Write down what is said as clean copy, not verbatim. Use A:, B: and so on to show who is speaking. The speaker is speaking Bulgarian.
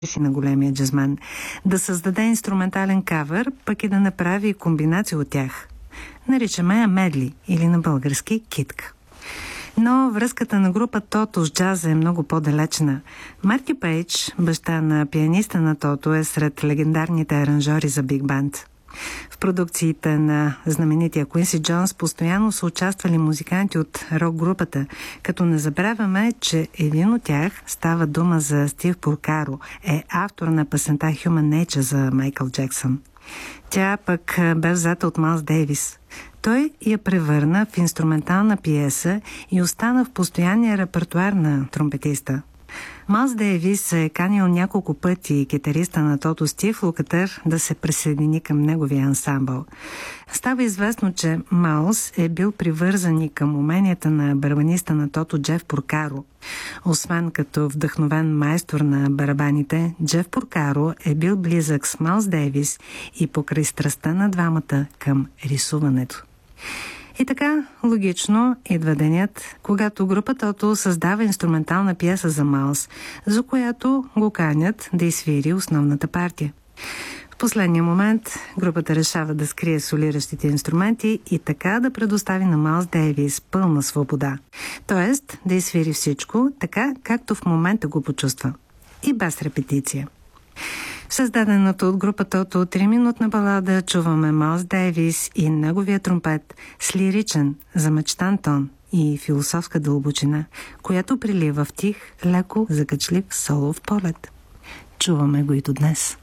A: си на големия джазмен, да създаде инструментален кавър, пък и да направи комбинация от тях. Наричаме я медли или на български китка. Но връзката на група Тото с джаза е много по-далечна. Марти Пейдж, баща на пианиста на Тото, е сред легендарните аранжьори за биг банд. В продукциите на знаменития Куинси Джонс постоянно са участвали музиканти от рок-групата, като не забравяме, че един от тях, става дума за Стив Поркаро, е автор на песента Human Nature за Майкъл Джексън. Тя пък бе взета от Майлс Дейвис. Той я превърна в инструментална пиеса и остана в постоянния репертуар на тромпетиста. Майлс Дейвис е канил няколко пъти китариста на Тото Стив Лукатър да се присъедини към неговия ансамбъл. Става известно, че Майлс е бил привързан и към уменията на барабаниста на Тото Джеф Поркаро. Освен като вдъхновен майстор на барабаните, Джеф Поркаро е бил близък с Майлс Дейвис и покрай страстта на двамата към рисуването. И така, логично, идва денят, когато група Тото създава инструментална пиеса за Майлс, за която го канят да изсвири основната партия. В последния момент групата решава да скрие солиращите инструменти и така да предостави на Майлс Дейвис пълна свобода. Тоест да изсвири всичко така, както в момента го почувства. И без репетиция. В създадената от група Тото 3-минутна балада чуваме Майлс Дейвис и неговия тромпет с лиричен, замечтан тон и философска дълбочина, която прилива в тих, леко закачлив солов полет. Чуваме го и до днес.